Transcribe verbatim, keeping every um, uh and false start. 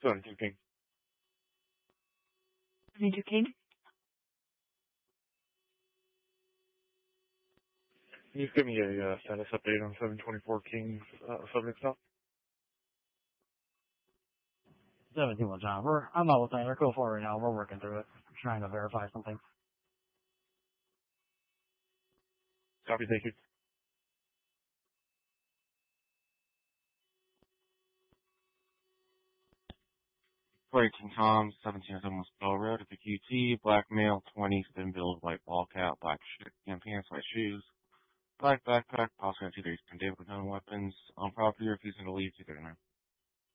seventy-two King. seventy-two King? Can you just give me a uh, status update on seven twenty-four King's uh, subject stuff? seventeen one John. We're, I'm not listening. We're cool for right now. We're working through it. We're trying to verify something. Copy, thank you. Breaking Tom, seventeen oh seven West Bell Road at the Q T, black male, twenty, thin build, white ball cap, black shirt and pants, white shoes, black backpack, possibly two days condemned with no weapons, on property, refusing to leave, two thirty-nine.